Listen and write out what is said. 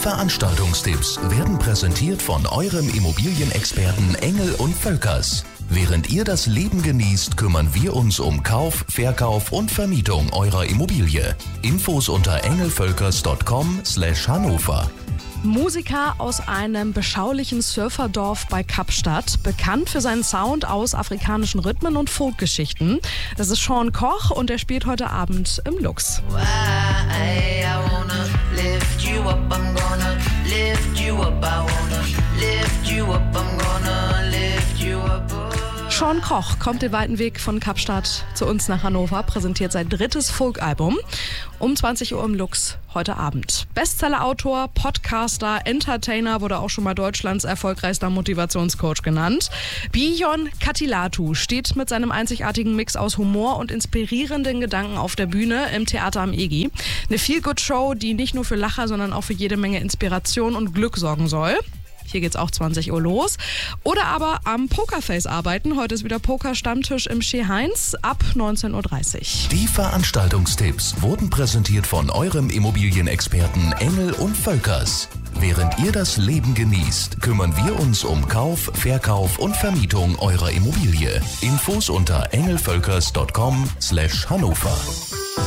Veranstaltungstipps werden präsentiert von eurem Immobilienexperten Engel und Völkers. Während ihr das Leben genießt, kümmern wir uns um Kauf, Verkauf und Vermietung eurer Immobilie. Infos unter engelvölkers.com/Hannover. Musiker aus einem beschaulichen Surferdorf bei Kapstadt, bekannt für seinen Sound aus afrikanischen Rhythmen und Folkgeschichten. Das ist Sean Koch und er spielt heute Abend im Lux. Sean Koch kommt den weiten Weg von Kapstadt zu uns nach Hannover, präsentiert sein drittes Folkalbum um 20 Uhr im Lux heute Abend. Bestsellerautor, Podcaster, Entertainer, wurde auch schon mal Deutschlands erfolgreichster Motivationscoach genannt. Bijon Katilatu steht mit seinem einzigartigen Mix aus Humor und inspirierenden Gedanken auf der Bühne im Theater am EGI. Eine Feel-Good-Show, die nicht nur für Lacher, sondern auch für jede Menge Inspiration und Glück sorgen soll. Hier geht's auch 20 Uhr los. Oder aber am Pokerface arbeiten. Heute ist wieder Poker-Stammtisch im Chez Heinz ab 19.30 Uhr. Die Veranstaltungstipps wurden präsentiert von eurem Immobilienexperten Engel und Völkers. Während ihr das Leben genießt, kümmern wir uns um Kauf, Verkauf und Vermietung eurer Immobilie. Infos unter engelvölkers.com/Hannover.